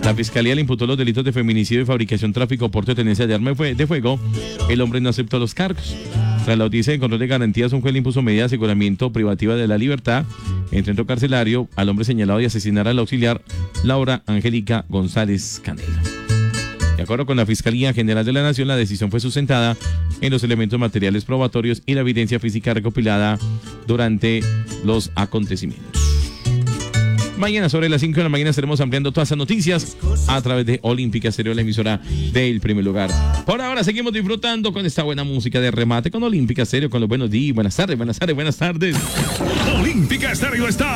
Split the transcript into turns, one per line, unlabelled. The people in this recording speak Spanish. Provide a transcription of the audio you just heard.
La fiscalía le imputó los delitos de feminicidio y fabricación, tráfico, porte o tenencia de arma de fuego. El hombre no aceptó los cargos. Tras la audiencia de control de garantías, un juez le impuso medida de aseguramiento privativa de la libertad en centro carcelario al hombre señalado de asesinar al auxiliar Laura Angélica González Canelo. De acuerdo con la Fiscalía General de la Nación, la decisión fue sustentada en los elementos materiales probatorios y la evidencia física recopilada durante los acontecimientos. Mañana sobre las 5 de la mañana estaremos ampliando todas esas noticias a través de Olímpica Estéreo, la emisora del primer lugar. Por ahora seguimos disfrutando con esta buena música de remate con Olímpica Estéreo, con los buenos días, buenas tardes.
Olímpica Estéreo está